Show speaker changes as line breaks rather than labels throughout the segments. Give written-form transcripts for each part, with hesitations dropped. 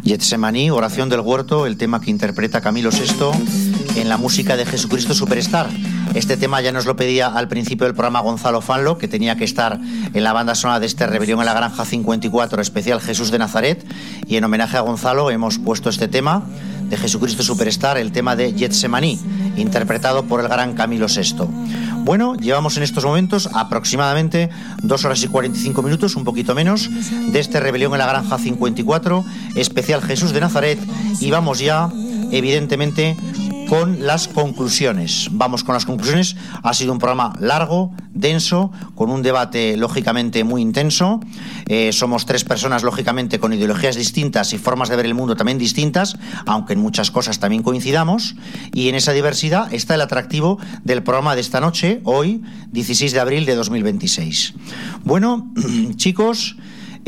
Getsemaní, oración del huerto, el tema que interpreta Camilo VI en la música de Jesucristo Superstar. Este tema ya nos lo pedía al principio del programa Gonzalo Fanlo, que tenía que estar en la banda sonora de este Rebelión en la Granja 54, especial Jesús de Nazaret, y en homenaje a Gonzalo hemos puesto este tema de Jesucristo Superstar, el tema de Getsemaní, interpretado por el gran Camilo VI. Bueno, llevamos en estos momentos aproximadamente 2 horas y 45 minutos, un poquito menos, de este Rebelión en la Granja 54, especial Jesús de Nazaret, y vamos ya, evidentemente, con las conclusiones. Vamos con las conclusiones. Ha sido un programa largo, denso, con un debate lógicamente muy intenso. Somos 3 personas lógicamente con ideologías distintas y formas de ver el mundo también distintas, aunque en muchas cosas también coincidamos, y en esa diversidad está el atractivo del programa de esta noche, hoy, 16 de abril de 2026. Bueno, chicos,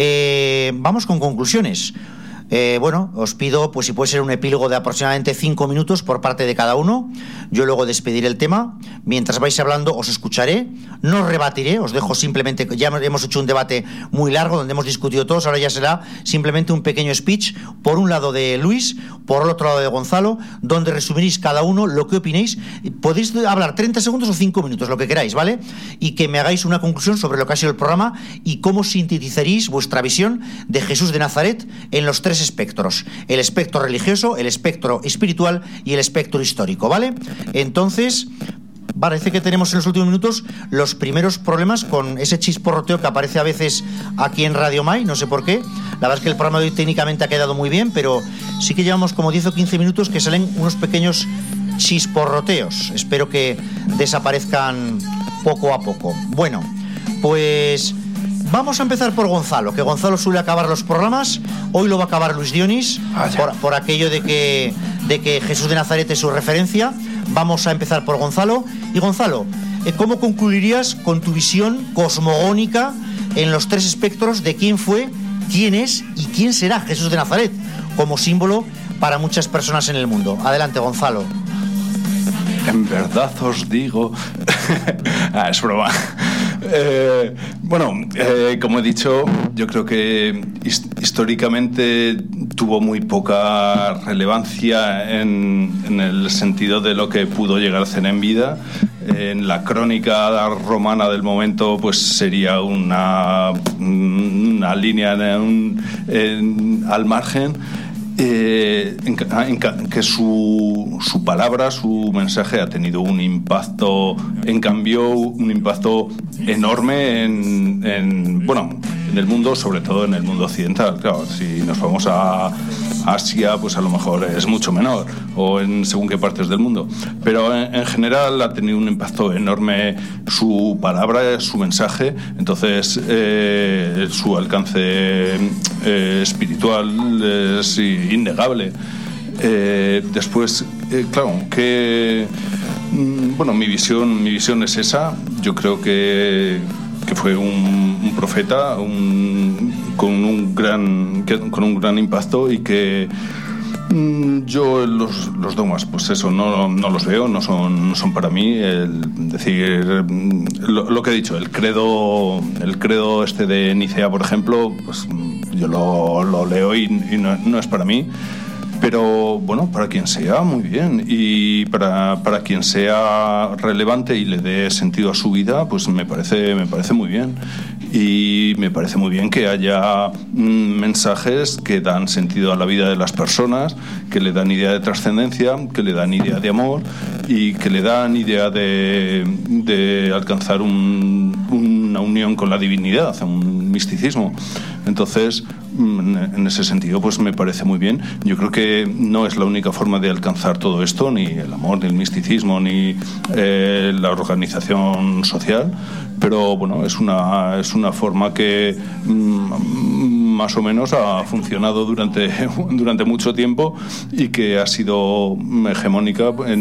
vamos con conclusiones. Bueno, os pido, pues si puede ser un epílogo de aproximadamente 5 minutos por parte de cada uno. Yo luego despediré el tema. Mientras vais hablando os escucharé, no os rebatiré, os dejo simplemente, ya hemos hecho un debate muy largo donde hemos discutido todos, ahora ya será simplemente un pequeño speech, por un lado de Luis, por el otro lado de Gonzalo, donde resumiréis cada uno lo que opinéis. Podéis hablar 30 segundos o 5 minutos, lo que queráis, ¿vale? Y que me hagáis una conclusión sobre lo que ha sido el programa y cómo sintetizaréis vuestra visión de Jesús de Nazaret en los 3 espectros: el espectro religioso, el espectro espiritual y el espectro histórico, ¿vale? Entonces, parece que tenemos en los últimos minutos los primeros problemas con ese chisporroteo que aparece a veces aquí en Radio Mai, no sé por qué. La verdad es que el programa de hoy técnicamente ha quedado muy bien, pero sí que llevamos como 10 o 15 minutos que salen unos pequeños chisporroteos. Espero que desaparezcan poco a poco. Bueno, pues vamos a empezar por Gonzalo, que Gonzalo suele acabar los programas. Hoy lo va a acabar Luis Dionis, por aquello de que Jesús de Nazaret es su referencia. Vamos a empezar por Gonzalo. Y Gonzalo, ¿cómo concluirías con tu visión cosmogónica en los 3 espectros de quién fue, quién es y quién será Jesús de Nazaret como símbolo para muchas personas en el mundo? Adelante, Gonzalo.
En verdad os digo... es broma. Como he dicho, yo creo que históricamente tuvo muy poca relevancia en el sentido de lo que pudo llegar a hacer en vida. En la crónica romana del momento, pues sería una línea al margen. Que su palabra, su mensaje ha tenido un impacto, en cambio, un impacto enorme en el mundo, sobre todo en el mundo occidental. Claro, si nos vamos a Asia, pues a lo mejor es mucho menor, o en según qué partes del mundo. Pero en general ha tenido un impacto enorme su palabra, su mensaje. Entonces, su alcance espiritual es innegable. Después, claro, que mi visión es esa. Yo creo que fue un profeta con un gran impacto, y que yo los dogmas, pues eso, no los veo, no son para mí. Lo que he dicho, el credo este de Nicea, por ejemplo, pues yo lo leo y no es para mí. Pero bueno, para quien sea, muy bien, y para quien sea relevante y le dé sentido a su vida, pues me parece muy bien. Y me parece muy bien que haya mensajes que dan sentido a la vida de las personas, que le dan idea de trascendencia, que le dan idea de amor y que le dan idea de alcanzar una unión con la divinidad, un misticismo. Entonces, en ese sentido, pues me parece muy bien. Yo creo que no es la única forma de alcanzar todo esto, ni el amor, ni el misticismo, ni la organización social, pero bueno, es una forma que más o menos ha funcionado durante mucho tiempo y que ha sido hegemónica en